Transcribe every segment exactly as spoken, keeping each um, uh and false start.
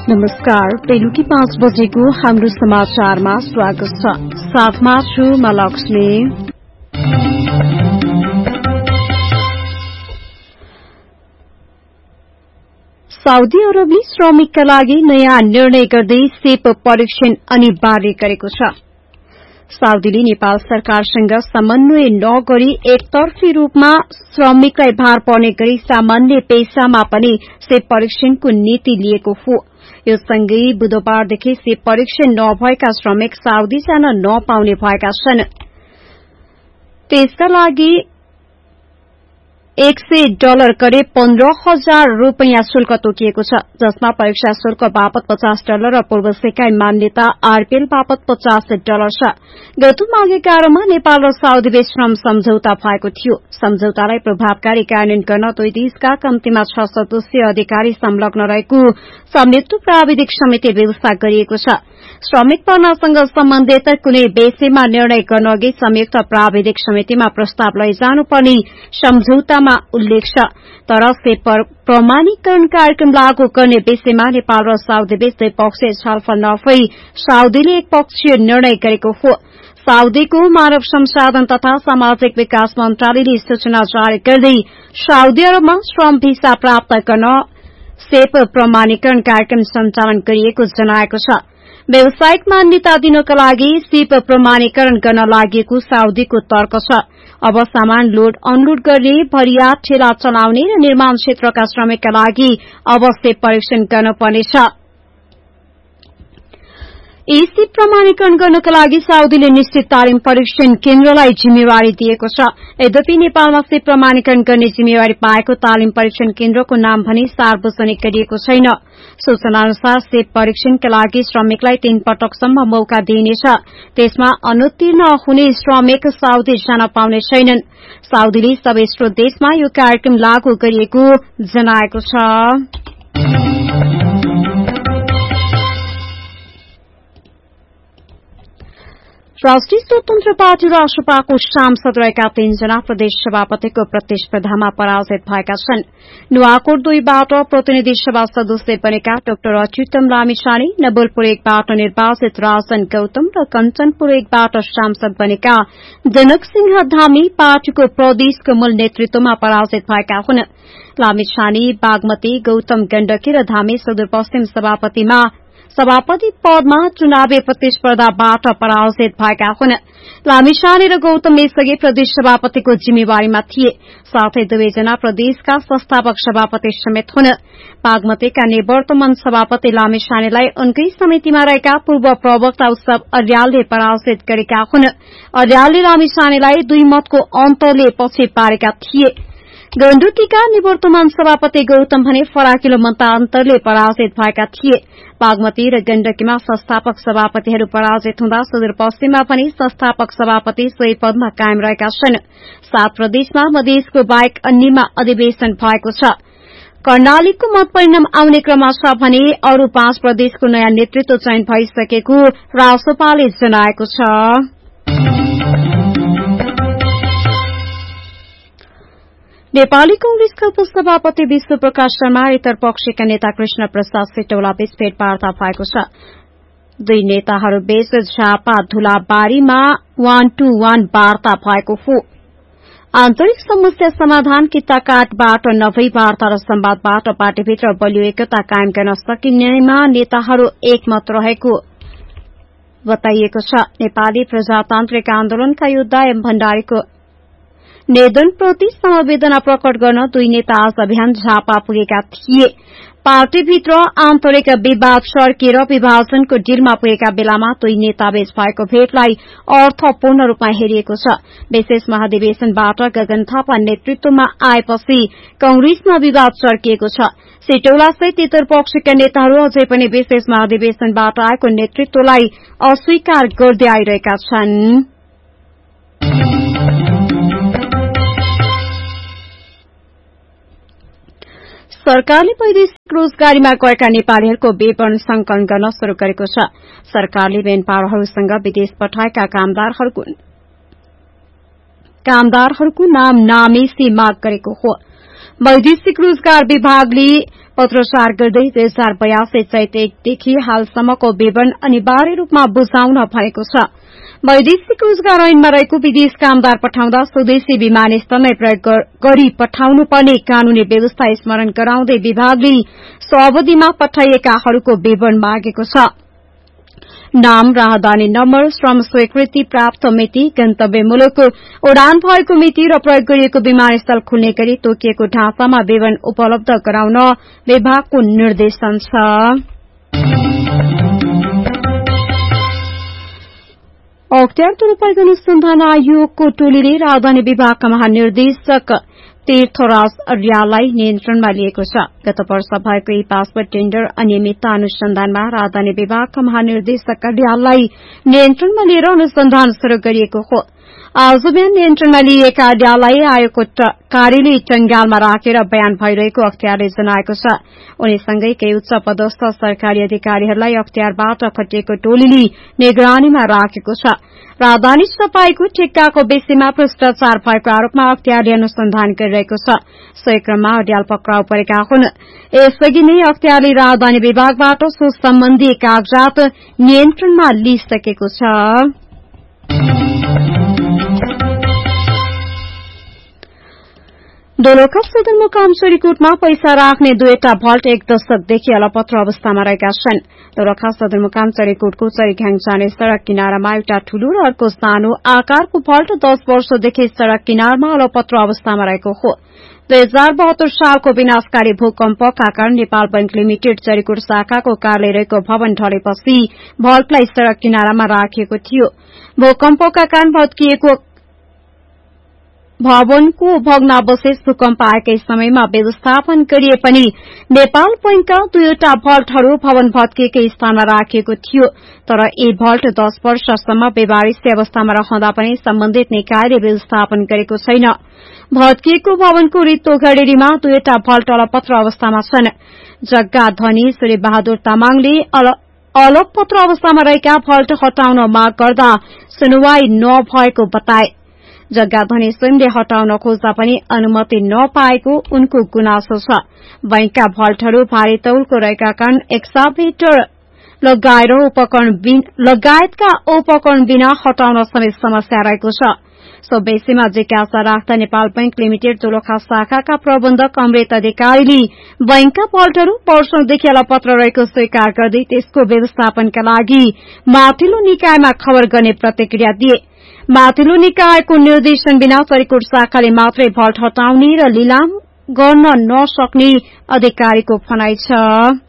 नमस्कार, बेलुकी पाँच बजेको हाम्रो समाचारमा स्वागत छ। साथमा छु म लक्ष्मी। साउदी अरबले श्रमिकका लागि नयाँ निर्णय गर्दै सेप परीक्षण अनिवार्य गरेको छ। साउदीले नेपाल सरकारसँग समन्वय नगरी एकतर्फी रूपमा श्रमिकलाई भार पर्ने गरी सामान्य पेशामा पनि सेप परीक्षणको नीति लिएको हो। यो सँगै बुधबारदेखि सेप परीक्षण नभएका श्रमिक साउदी जान नपाउने भएका छन्। त्यसका लागि एक सय डलर करिब पन्ध्र हजार रूपियाँ शुल्क तोकिएको छ, जसमा परीक्षा शुल्क बापत पचास डलर र पूर्व सिकाइ मान्यता आरपीएल बापत पचास डलर छ। गत माघ एघारमा नेपाल र साउदी बीच श्रम सम्झौता भएको थियो। सम्झौतालाई प्रभावकारी कार्यान्वयन गर्न दुई देशका कम्तीमा छ सदस्यीय अधिकारी संलग्न रहेको संयुक्त प्राविधिक समिति व्यवस्था गरिएको छ। श्रमिक पर्नासँग सम्बन्धित कुनै विषयमा निर्णय गर्न अघि संयुक्त प्राविधिक समितिमा प्रस्ताव लैजानुपर्ने सम्झौतामा उल्लेख छ। तर सेप प्रमाणीकरण कार्यक्रम लागू गर्ने विषयमा नेपाल र साउदी बीच द्विपक्षीय छलफल नभई साउदीले एकपक्षीय निर्णय गरेको हो। साउदीको मानव संसाधन तथा सामाजिक विकास मन्त्रालयले सूचना जारी गर्दै साउदी अरबमा श्रम भिसा प्राप्त गर्न सेप प्रमाणीकरण कार्यक्रम सञ्चालन गरिएको जनाएको छ। व्यावसायिक मान्यता दिनका लागि सेप प्रमाणीकरण गर्न लागि साउदीको तर्क छ। अब सामान लोड अनलोड गर्ने, भरिया ठेला चलाउने र निर्माण क्षेत्रका श्रमिकका लागि अब सेप परीक्षण गर्नुपर्नेछ। यी सेप प्रमाणीकरण गर्नका लागि साउदीले निश्चित तालिम परीक्षण केन्द्रलाई जिम्मेवारी दिएको छ। यद्यपि नेपालमा सेप प्रमाणीकरण गर्ने जिम्मेवारी पाएको तालिम परीक्षण केन्द्रको नाम भने सार्वजनिक गरिएको छैन। सूचना अनुसार सेप परीक्षणका लागि श्रमिकलाई तीन पटकसम्म मौका दिइनेछ। त्यसमा अनुत्तीर्ण हुने श्रमिक साउदी जान पाउने छैनन्। साउदीले सबै स्रोत देशमा यो कार्यक्रम लागू गरिएको जनाएको छ। राष्ट्रिय स्वतन्त्र पार्टी राष्ट्रपाको सांसद रहेका तीनजना प्रदेश सभापतिको प्रतिस्पर्धामा पराजित भएका छन्। नुवाकोट दुईबाट प्रतिनिधि सभा सदस्य बनेका डाक्टर अच्युतम लामिछाने, नवलपुर एकबाट निर्वाचित राजन गौतम र कञ्चनपुर एकबाट सांसद बनेका जनक सिंह धामी पार्टीको प्रदेशको मूल नेतृत्वमा पराजित भएका हुन्। लामिछाने बागमती, गौतम गण्डकी र धामी सुदूरपश्चिम सभापतिमा सभापति पदमा चुनावी प्रतिस्पर्धाबाट पराजित भएका हुन्। लामिछाने र गौतम यसअघि प्रदेश सभापतिको जिम्मेवारीमा थिए, साथै दुवैजना प्रदेशका संस्थापक सभापति समेत हुन्। बागमतीका निवर्तमान सभापति लामिछानेलाई उनकै समितिमा रहेका पूर्व प्रवक्ता उत्सव अर्यालले पराजित गरेका हुन्। अर्यालले लामिछानेलाई दुई मतको अन्तरले पछि पारेका थिए। गण्डकीका निवर्तमान सभापति गौतम भने फराकिलो मतान्तरले पराजित भएका थिए। बागमती र गण्डकीमा संस्थापक सभापतिहरू पराजित हुँदा सुदूरपश्चिममा पनि संस्थापक सभापति सोही पदमा कायम रहेका छन्। सात प्रदेशमा मधेसको बाहेक अन्यमा अधिवेशन भएको छ। कर्णालीको मत परिणाम आउने क्रममा छ भने अरू पाँच प्रदेशको नयाँ नेतृत्व चयन भइसकेको रासोपाले जनाएको छ। नेपाली कांग्रेसका उपसभापति विश्व प्रकाश शर्मा र इतर पक्षका नेता कृष्ण प्रसाद सिटौला बीच भेटवार्ता भएको छ। दुई नेताहरू बीच झापा धुलाबारीमा वान टू वान वार्ता भएको हो। आन्तरिक समस्या समाधान किताकाटबाट नभई वार्ता र संवादबाट पार्टीभित्र बलियो एकता कायम गर्न सकिनेमा नेताहरू एकमत रहेको बताइएको छ। नेपाली प्रजातान्त्रिक आन्दोलनका योद्धा एम भण्डारीको निधनप्रति समवेदना प्रकट गर्न दुई नेता आज अभियान झापा पुगेका थिए। पार्टीभित्र आन्तरिक विवाद सर्किएर विभाजनको डिलमा पुगेका बेलामा दुई नेताबीच भएको भेटलाई अर्थपूर्ण रूपमा हेरिएको छ। विशेष महाधिवेशनबाट गगन थापा नेतृत्वमा आएपछि कांग्रेसमा विवाद सर्किएको छ। सिटौलासहित इतर पक्षका नेताहरू अझै पनि विशेष महाधिवेशनबाट आएको नेतृत्वलाई अस्वीकार गर्दै आइरहेका छन्। सरकारले वैदेशिक रोजगारीमा गएका नेपालीहरूको विवरण संकलन गर्न शुरू गरेको छ। सरकारले मेन पावरहरूसँग विदेश पठाएका कामदारहरूको कामदारहरूको नाम नामेसी माग गरेको हो। वैदेशिक रोजगार विभागले पत्रचार गर्दै दुई हजार बयासी चैत एकदेखि हालसम्मको विवरण अनिवार्य रूपमा बुझाउन भनेको छ। वैदेशिक रोजगार ऐनमा रहेको विदेश कामदार पठाउँदा स्वदेशी विमानस्थलमै प्रयोग गरी पठाउनु पर्ने कानूनी व्यवस्था स्मरण गराउँदै विभागले सो अवधिमा पठाइएकाहरूको विवरण मागेको छ। नाम, राहदानी नम्बर, श्रम स्वीकृति प्राप्त मिति, गन्तव्य मुलुक, उडान भएको मिति र प्रयोग गरिएको विमानस्थल खुल्ने गरी तोकिएको ढाँचामा विवरण उपलब्ध गराउन विभागको निर्देशन छ। अख्तियार दुरूपयोग अनुसन्धान आयोगको टोलीले राजधानी विभागका महानिर्देशक तीर्थराज अर्याललाई नियन्त्रणमा लिएको छ। गत वर्ष भएको ई पासपोर्ट टेण्डर अनियमितता अनुसन्धानमा राजधानी विभागका महानिर्देशक अर्याललाई नियन्त्रणमा लिएर अनुसन्धान शुरू गरिएको हो। आज बिहान नियन्त्रणमा लिएका अर्याललाई आयोगको कार्यालय टंगालमा राखेर बयान भइरहेको अख्तियारले जनाएको छ। उनीसँगै केही उच्च पदस्थ सरकारी अधिकारीहरूलाई अख्तियारबाट खटिएको टोलीले निगरानीमा राखेको छ। राजधानी सफाईको ठेक्काको विषयमा भ्रष्टाचार भएको आरोपमा अख्तियारले अनुसन्धान गरिरहेको छ। सोही क्रममा अर्याल पक्राउ परेका हुन्। यसअघि नै अख्तियारले राजधानी विभागबाट सो सम्बन्धी कागजात नियन्त्रणमा लिइसकेको छ। दोलखा सदरमुकाम चरीकोटमा पैसा राख्ने दुईटा भल्ट एक दशकदेखि अलपत्र अवस्थामा रहेका छन्। दोलखा सदरमुकाम चरीकोटको चरीघ्याङ जाने सड़क किनारामा एउटा ठूलो र अर्को सानो आकारको भल्ट दश वर्षदेखि सड़क किनारमा अलपत्र अवस्थामा रहेको हो। दुई हजार बहत्तर सालको विनाशकारी भूकम्पका कारण नेपाल बैंक लिमिटेड चरीकोट शाखाको कार्यालय रहेको भवन ढलेपछि भल्टलाई सड़क किनारामा राखिएको थियो। भूकम्पका कारण भत्किएको भवनको भग्नावशेष भूकम्प आएकै समयमा व्यवस्थापन गरिए पनि नेपाल बैंकका दुईवटा भल्टहरू भवन भत्किएकै स्थानमा राखिएको थियो। तर यी भल्ट दश वर्षसम्म बेवारिसी अवस्थामा रहँदा पनि सम्बन्धित निकायले व्यवस्थापन गरेको छैन। भत्किएको भवनको रित्तो घडेरीमा दुईवटा भल्ट अलपत्र अवस्थामा छन्। जग्गा धनी सूर्य बहादुर तामाङले अलपत्र अवस्थामा रहेका भल्ट हटाउन माग गर्दा सुनवाई नभएको बताए। जग्गा धनी स्वयंले हटाउन खोज्दा पनि अनुमति नपाएको उनको गुनासो छ। बैंकका भल्टहरू भारी तौलको रहेका कारण एक्साभेटर लगाएर उपकरण लगायतका उपकरण बिना हटाउन समेत समस्या रहेको छ। सो विषयमा जिज्ञासा राख्दा नेपाल बैंक लिमिटेड दोलखा शाखाका प्रबन्धक अमृत अधिकारीले बैंकका भल्टहरू वर्षौंदेखि अलपत्र रहेको स्वीकार गर्दै त्यसको व्यवस्थापनका लागि माथिल्लो निकायमा खबर गर्ने प्रतिक्रिया दिए। माथिल्लो निकायको निर्देशन बिना चरीकोट शाखाले मात्रै भल्ट हटाउने र लिलाम गर्न नसक्ने अधिकारीको भनाइ छ।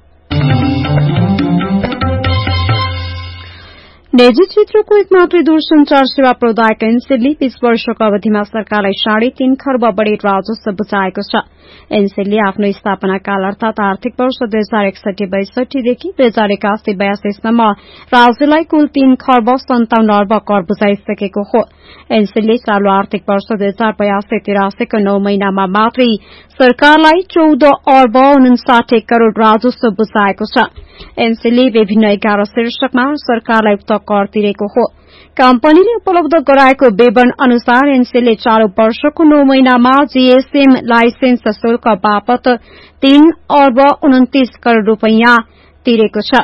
निजी क्षेत्रको एक मात्रै दूरसंचार सेवा प्रदायक एनसेलले बीस वर्षको अवधिमा सरकारलाई साढे तीन खर्ब बढ़ी राजस्व बुझाएको छ। एनसेलले आफ्नो स्थापना काल अर्थात आर्थिक वर्ष दुई हजार एकसठी बैसठीदेखि दुई हजार एकासी बयासीसम्म राज्यलाई कुल तीन खर्ब सन्ताउन्न अर्ब कर बुझाइसकेको हो। एनसेलले चालू आर्थिक वर्ष दुई हजार बयासी तिरासीको नौ महिनामा मात्रै सरकारलाई चौध अर्ब उन्साठी करोड़ राजस्व बुझाएको छ। एनसेलले विभिन्न एघार शीर्षकमा सरकारलाई उक्त कर तिरेको हो। कम्पनीले उपलब्ध गराएको विवरण अनुसार एनसेलले चालू वर्षको नौ महिनामा जीएसएम लाइसेन्स शुल्क बापत तीन अर्ब उन्तीस करोड़ रूपियाँ तिरेको छ।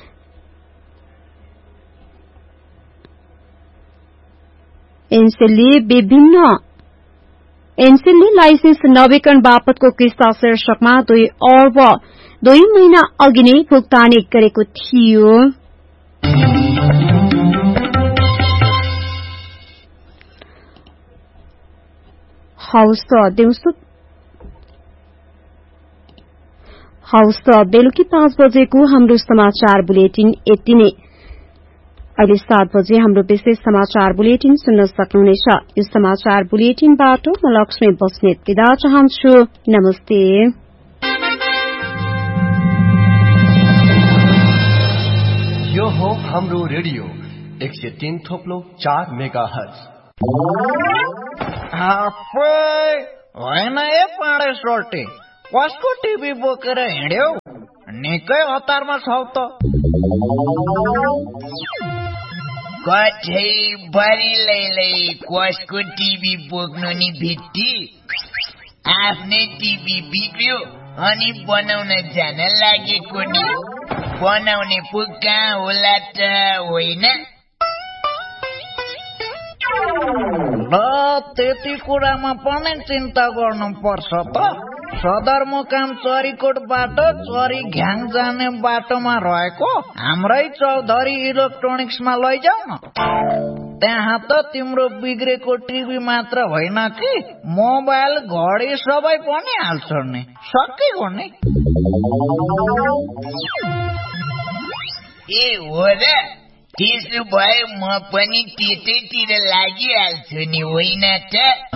एनसेलले विभिन्न एनसेलले लाइसेन्स नवीकरण बापतको किस्ता शीर्षकमा दुई अर्ब दुई महिना अघि नै भुक्तानी गरेको थियो। हौस् त दिउँसो हौस् त बेलुकी पाँच बजेको हाम्रो समाचार बुलेटिन यति नै। अहिले सात बजे हाम्रो विशेष समाचार बुलेटिन सुन्न सक्नुहुनेछ। यो समाचार बुलेटिनबाट म लक्ष्मी बस्नेत बिदा चाहन्छु। नमस्ते। यो हो हाम्रो रेडियो एक सय तीन थोप्लो चार मेगा हर्ज। होइन ए पाडे सोल्टे, कसको टिभी बोकेर हिँड्यौ? निकै हतारमा छौ त। कठै बरी लैलै कसको टिभी बोक्नु नि भित्ती। आफ्नै टिभी बिग्रियो अनि बनाउन जान लागेको नि। बनाउने पो कहाँ होला त, होइन? ल त्यति कुरामा पनि चिन्ता गर्नुपर्छ त। सदरमुकाम चरीकोटबाट चरी घ्याङ जाने बाटोमा रहेको हाम्रै चौधरी इलेक्ट्रोनिक्समा लैजाऊ न। त्यहाँ त तिम्रो बिग्रेको टिभी मात्र होइन कि मोबाइल घडी सबै पनि हाल्छ नि। सकिगयो नि। ए हो र? त्यसो भए म पनि त्यतैतिर लागिहाल्छु नि, होइन त?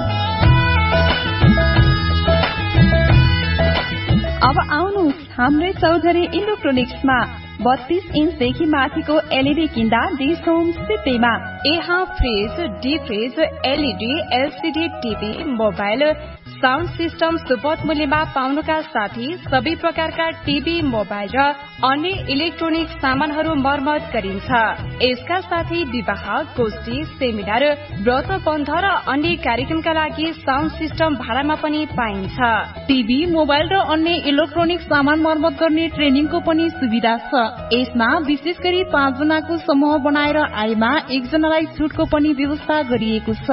अब आउनुहोस् हाम्रै चौधरी इलेक्ट्रोनिक्समा बत्तीस इन्चदेखि माथिको एलईडी किन्दा डिस होम सित्तैमा। यहाँ fridge, deep fridge, LED, LCD TV, mobile, sound system सुपथ मूल्यमा पाउनुका साथै सबै प्रकारका टिभी, मोबाइल र अन्य इलेक्ट्रोनिक सामानहरू मर्मत गरिन्छ। यसका साथै विवाह, गोष्ठी, सेमिनार, व्रत बन्ध र अन्य कार्यक्रमका लागि साउन्ड सिस्टम भाडामा पनि पाइन्छ। टिभी, मोबाइल र अन्य इलेक्ट्रोनिक सामान मर्मत गर्ने ट्रेनिङको पनि सुविधा छ। यसमा विशेष गरी पाँच जनाको समूह बनाएर आएमा एकजनालाई छुटको पनि व्यवस्था गरिएको छ।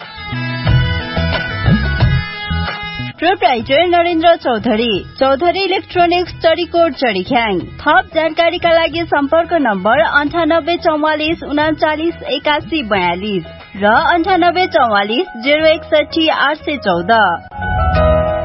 Proprietor Narendra Chaudhary, Chaudhary electronics, Charikot, चरीख्याङ। थप जानकारीका लागि सम्पर्क नम्बर अन्ठानब्बे चौवालिस उनाचालिस एकासी बयालिस र अन्ठानब्बे चौवालिस जेरो एकसठी आठ सय चौध।